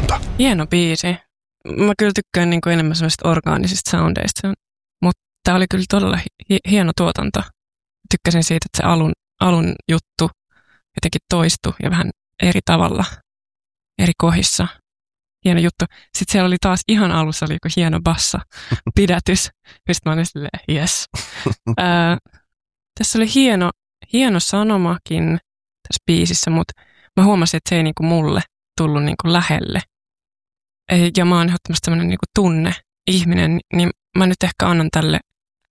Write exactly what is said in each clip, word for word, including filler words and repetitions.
tuotanto. Hieno biisi. Mä kyllä tykkään niin kuin enemmän sellaisista orgaanisista soundeista, mutta tää oli kyllä todella hi- hieno tuotanto. Tykkäsin siitä, että se alun, alun juttu jotenkin toistui ja vähän eri tavalla, eri kohdissa. Hieno juttu. Sitten siellä oli taas ihan alussa oli joku hieno bassa, pidätys. Sitten mä olin silleen, yes. Ää, tässä oli hieno, hieno sanomakin tässä biisissä, mutta mä huomasin, että se ei niinku mulle tullut niinku lähelle. Ja mä oon ehdottomasti sellainen niinku tunne ihminen, niin mä nyt ehkä annan tälle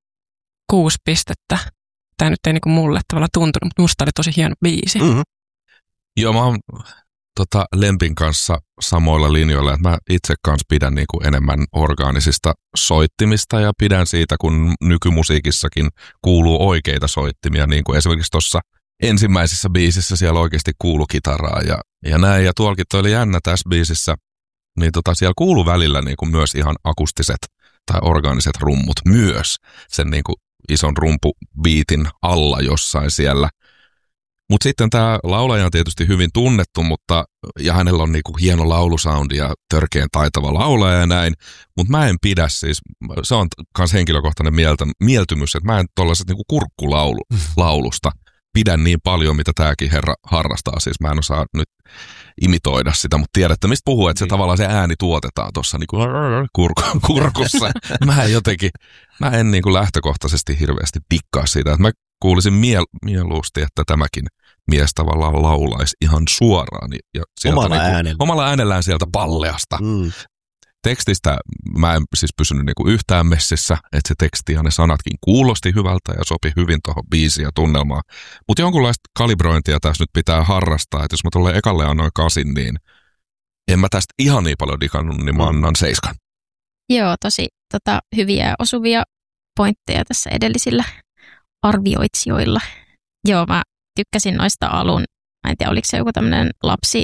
kuusi pistettä. Tämä nyt ei niinku mulle tavallaan tuntunut, mutta musta oli tosi hieno biisi. Mm-hmm. Joo, mä oon tota, Lempin kanssa samoilla linjoilla, että mä itse kanssa pidän niinku enemmän orgaanisista soittimista ja pidän siitä, kun nykymusiikissakin kuuluu oikeita soittimia, niin kuin esimerkiksi tuossa ensimmäisessä biisissä siellä oikeasti kuului kitaraa ja, ja näin. Ja tuolkin toi oli jännä tässä biisissä, niin tota, siellä kuului välillä niinku myös ihan akustiset tai orgaaniset rummut myös sen niinku ison rumpubiitin alla jossain siellä. Mutta sitten tämä laulaja on tietysti hyvin tunnettu, mutta, ja hänellä on niinku hieno laulusoundi ja törkeän taitava laulaja ja näin, mutta mä en pidä siis, se on myös henkilökohtainen mieltä, mieltymys, että mä en tuollaisesta niinku kurkkulaulusta pidän niin paljon, mitä tämäkin herra harrastaa. Siis mä en osaa nyt imitoida sitä, mutta tiedätte, mistä puhuu, että se tavallaan se ääni tuotetaan tuossa niinku kurk- kurkussa. Mä en jotenkin, mä en niinku lähtökohtaisesti hirveästi dikkaa siitä, että mä kuulisin miel- mieluusti, että tämäkin mies tavallaan laulaisi ihan suoraan. Ja sieltä omalla niinku, äänellä. Omalla äänellään sieltä palleasta. Mm. Tekstistä mä en siis pysynyt niinku yhtään messissä, että se teksti ja ne sanatkin kuulosti hyvältä ja sopi hyvin tuohon biisiin ja tunnelmaan. Mutta jonkunlaista kalibrointia tässä nyt pitää harrastaa, että jos mä tuolle ekalle annoin kasin, niin en mä tästä ihan niin paljon digannut, niin mä annan seiskan. Joo, tosi tota, hyviä ja osuvia pointteja tässä edellisillä arvioitsijoilla. Joo, mä tykkäsin noista alun, mä en tiedä oliko se joku tämmöinen lapsi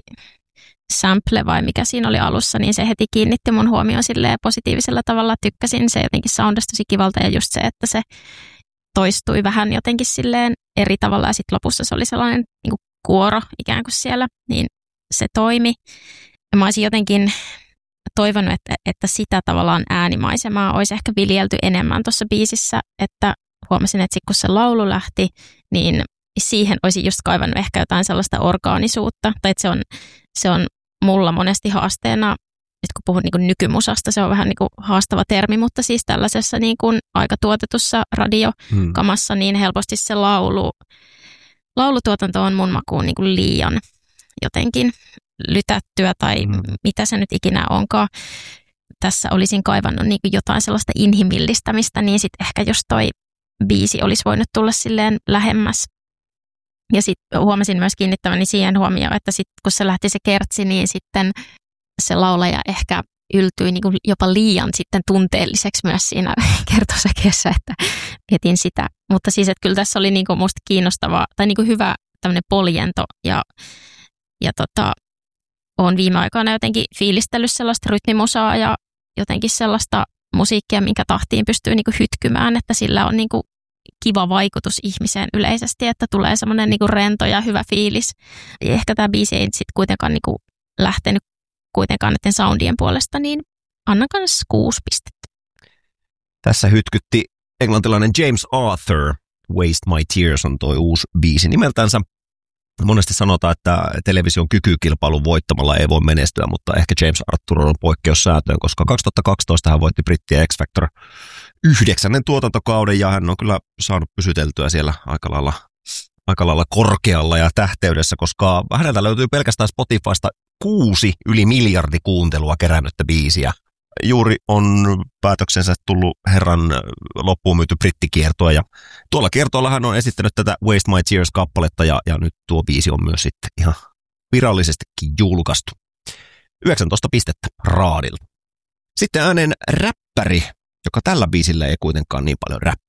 sample vai mikä siinä oli alussa, niin se heti kiinnitti mun huomioon silleen positiivisella tavalla. Tykkäsin, se jotenkin soundasi tosi kivalta ja just se, että se toistui vähän jotenkin silleen eri tavalla ja sitten lopussa se oli sellainen niin kuin kuoro ikään kuin siellä, niin se toimi. Ja mä olisin jotenkin toivonut, että, että sitä tavallaan äänimaisemaa olisi ehkä viljelty enemmän tuossa biisissä, että huomasin, että sit kun se laulu lähti, niin siihen olisi just kaivannut ehkä jotain sellaista orgaanisuutta, tai että se on, se on mulla monesti haasteena, nyt kun puhun niin kuin nykymusasta, se on vähän niin kuin haastava termi, mutta siis tällaisessa niin kuin aika tuotetussa radiokamassa, hmm. niin helposti se laulu, laulutuotanto on mun makuun niin kuin liian jotenkin lytättyä, tai hmm. mitä se nyt ikinä onkaan. Tässä olisin kaivannut niin kuin jotain sellaista inhimillistämistä, niin sitten ehkä jos toi biisi olisi voinut tulla silleen lähemmäs. Ja sitten huomasin myös kiinnittäväni siihen huomioon, että sit, kun se lähti se kertsi, niin sitten se laulaja ehkä yltyi niin kuin jopa liian sitten tunteelliseksi myös siinä kertosäkeessä, että mietin sitä. Mutta siis, että kyllä tässä oli niin kuin musta kiinnostavaa tai niin kuin hyvä tämmöinen poljento ja, ja tota, olen viime aikoina jotenkin fiilistellyt sellaista rytmimusaa ja jotenkin sellaista musiikkia, minkä tahtiin pystyy niin kuin hytkymään, että sillä on niin kuin kiva vaikutus ihmiseen yleisesti, että tulee semmoinen niinku rento ja hyvä fiilis. Ja ehkä tämä biisi ei sitten kuitenkaan niinku lähtenyt kuitenkaan näiden soundien puolesta, niin annan kanssa kuusi pistettä. Tässä hytkytti englantilainen James Arthur. Waste My Tears on toi uusi biisi nimeltänsä. Monesti sanotaan, että television kykykilpailun voittamalla ei voi menestyä, mutta ehkä James Arthur on poikkeus säätöön, koska kaksituhattakaksitoista hän voitti Brittien X Factor yhdeksännen tuotantokauden ja hän on kyllä saanut pysyteltyä siellä aika lailla, aika lailla korkealla ja tähteydessä, koska häneltä löytyy pelkästään Spotifysta kuusi yli miljardi kuuntelua kerännyttä biisiä. Juuri on päätöksensä tullut herran loppuun myyty brittikiertoa ja tuolla kiertoilla hän on esittänyt tätä Waste My Tears-kappaletta ja, ja nyt tuo biisi on myös sitten ihan virallisestikin julkaistu. yhdeksäntoista pistettä raadilla. Sitten ääneen räppäri, joka tällä biisillä ei kuitenkaan niin paljon räppää.